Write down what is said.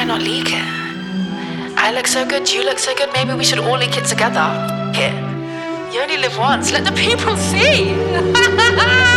not leak it? I look so good, you look so good, maybe we should all leak it together. Here. You only live once, let the people see!